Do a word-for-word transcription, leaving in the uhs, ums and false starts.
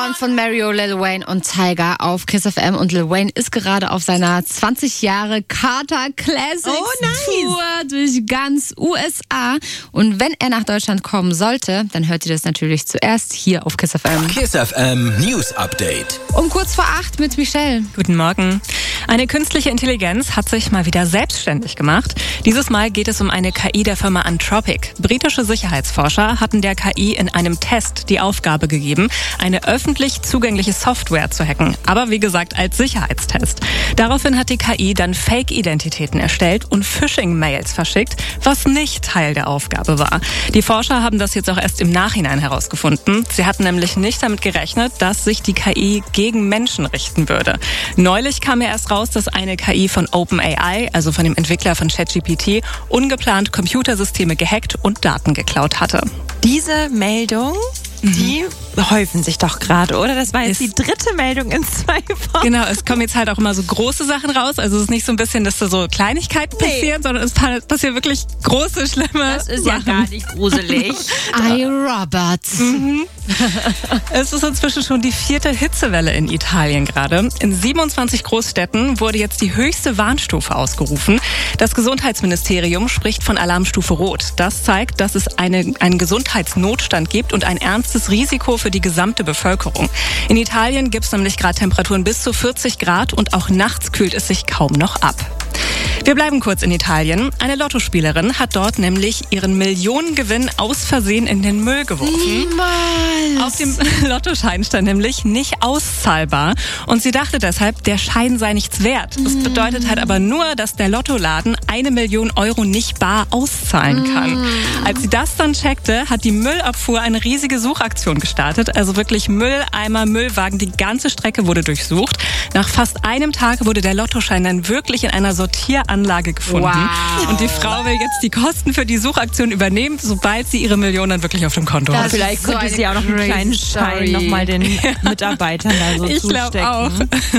Sound von Mario, Lil Wayne und Tyga auf Kiss F M. Und Lil Wayne ist gerade auf seiner zwanzig Jahre Carter Classics oh, nice. Tour durch ganz U S A. Und wenn er nach Deutschland kommen sollte, dann hört ihr das natürlich zuerst hier auf Kiss F M. Kiss F M News Update. Um kurz vor acht mit Michelle. Guten Morgen. Eine künstliche Intelligenz hat sich mal wieder selbstständig gemacht. Dieses Mal geht es um eine K I der Firma Anthropic. Britische Sicherheitsforscher hatten der K I in einem Test die Aufgabe gegeben, eine öffentlich zugängliche Software zu hacken. Aber wie gesagt, als Sicherheitstest. Daraufhin hat die K I dann Fake-Identitäten erstellt und Phishing-Mails verschickt, was nicht Teil der Aufgabe war. Die Forscher haben das jetzt auch erst im Nachhinein herausgefunden. Sie hatten nämlich nicht damit gerechnet, dass sich die K I gegen Menschen richten würde. Neulich kam ja erst raus, dass eine K I von OpenAI, also von dem Entwickler von ChatGPT, ungeplant Computersysteme gehackt und Daten geklaut hatte. Diese Meldung, die mhm. häufen sich doch gerade, oder? Das war jetzt ist die dritte Meldung in zwei Wochen. Genau, es kommen jetzt halt auch immer so große Sachen raus. Also es ist nicht so ein bisschen, dass da so Kleinigkeiten nee. passieren, sondern es passieren wirklich große, schlimme Das ist Sachen. ja gar nicht gruselig. I, Robert. Mhm. Es ist inzwischen schon die vierte Hitzewelle in Italien gerade. In siebenundzwanzig Großstädten wurde jetzt die höchste Warnstufe ausgerufen. Das Gesundheitsministerium spricht von Alarmstufe Rot. Das zeigt, dass es eine, einen Gesundheitsnotstand gibt und ein ernstes Risiko für die gesamte Bevölkerung. In Italien gibt es nämlich gerade Temperaturen bis zu vierzig Grad und auch nachts kühlt es sich kaum noch ab. Wir bleiben kurz in Italien. Eine Lottospielerin hat dort nämlich ihren Millionengewinn aus Versehen in den Müll geworfen. Niemals. Auf dem Lottoschein stand nämlich nicht auszahlbar. Und sie dachte deshalb, der Schein sei nichts wert. Das bedeutet halt aber nur, dass der Lottoladen eine Million Euro nicht bar auszahlen kann. Als sie das dann checkte, hat die Müllabfuhr eine riesige Suchaktion gestartet. Also wirklich Mülleimer, Müllwagen, die ganze Strecke wurde durchsucht. Nach fast einem Tag wurde der Lottoschein dann wirklich in einer Sortieranlage gefunden. Wow. Und die Frau will jetzt die Kosten für die Suchaktion übernehmen, sobald sie ihre Million dann wirklich auf dem Konto Das hat. Vielleicht so könnte sie auch noch einen kleinen Schein Story. nochmal den Mitarbeitern da so Ich zustecken. glaube auch.